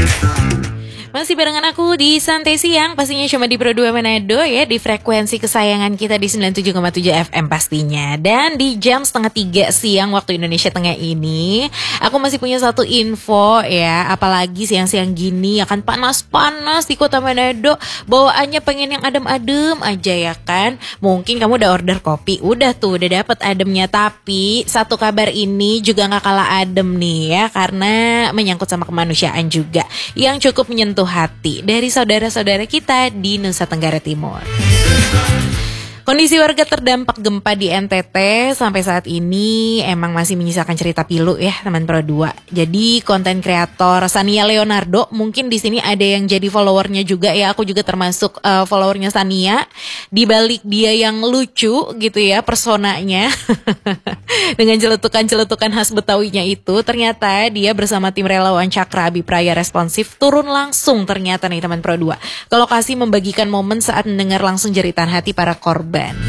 Masih barengan aku di Santai Siang, pastinya cuma di Pro 2 Manado ya, di frekuensi kesayangan kita di 97,7 FM pastinya. Dan di jam 2:30 siang waktu Indonesia Tengah ini, aku masih punya satu info ya, apalagi siang-siang gini akan panas-panas di kota Manado. Bawaannya pengen yang adem-adem aja ya kan. Mungkin kamu udah order kopi, udah udah dapet ademnya. Tapi satu kabar ini juga gak kalah adem nih ya, karena menyangkut sama kemanusiaan juga, yang cukup menyentuh hati dari saudara-saudara kita di Nusa Tenggara Timur. Kondisi warga terdampak gempa di NTT sampai saat ini emang masih menyisakan cerita pilu ya teman Pro 2. Jadi konten kreator Sania Leonardo, mungkin di sini ada yang jadi followernya juga ya. Aku juga termasuk followernya Sania. Di balik dia yang lucu gitu ya personanya dengan celetukan-celetukan khas Betawinya itu, ternyata dia bersama tim relawan Cakra Abipraya Responsif turun langsung ternyata nih teman Pro 2 ke lokasi membagikan momen saat mendengar langsung jeritan hati para korban.